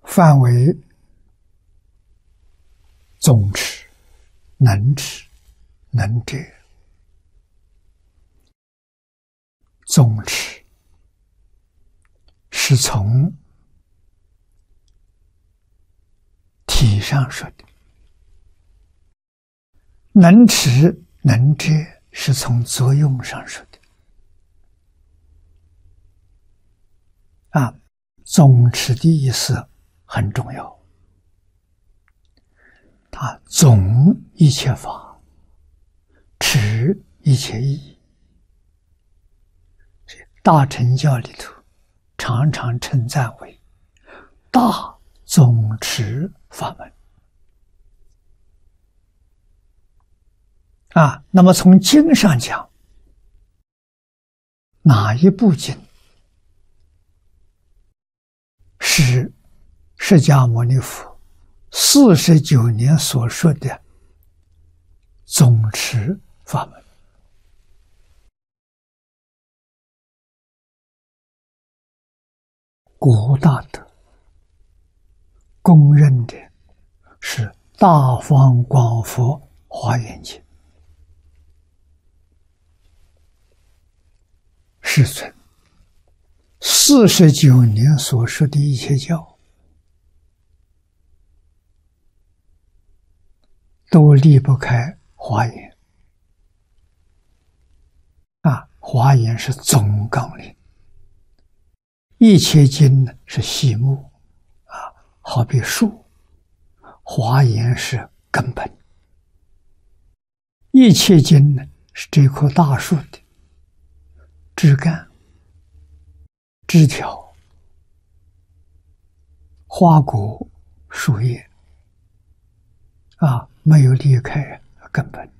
范为总持、能持、能遮。总持是从体上说的，能持能遮是从作用上说的。总持的意思很重要，它总一切法，持一切义。大乘教里头常常称赞为大总持法门。那么从经上讲，哪一部经是释迦牟尼佛49年所说的总持法门？古大德公认的是《大方广佛华严经》，世尊49年所说的一切教，都离不开华严。华严是总纲领，一切经呢是细目，好比树，华严是根本。一切经呢是这棵大树的枝干、枝条、花果、树叶，没有离开根本。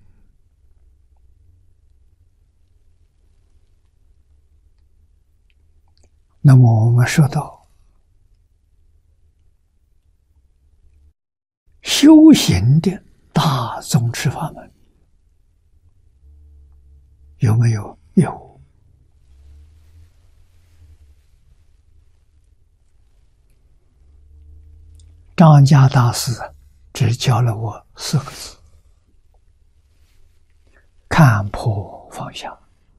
那么我们说到修行的大总持法门，有没有？有。张家大师只教了我4个字：看破放下。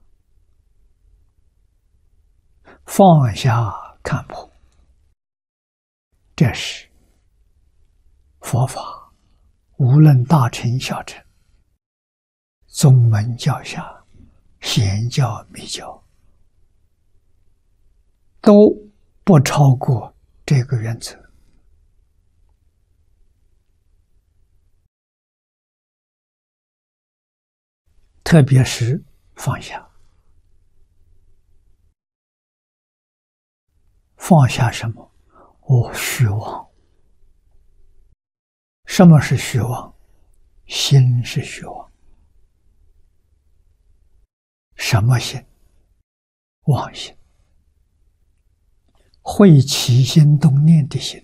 放下看破，这是佛法无论大乘小乘、宗门教下、显教密教，都不超过这个原则。特别是放下。放下什么？虚妄。什么是虚妄？心是虚妄。什么心？妄心。会起心动念的心。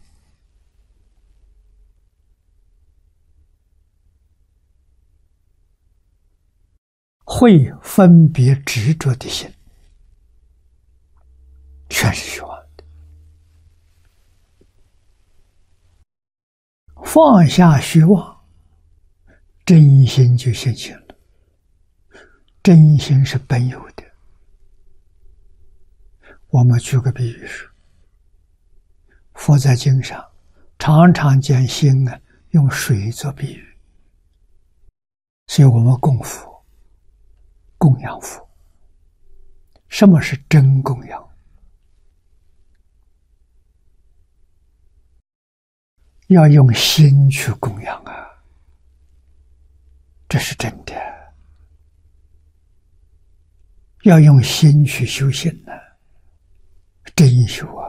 会分别执着的心，全是虚妄。放下虚妄，真心就现前了。真心是本有的。我们举个比喻说，佛在经上常常将心用水做比喻，所以我们供佛、供养佛。什么是真供养？要用心去供养这是真的。要用心去修行真修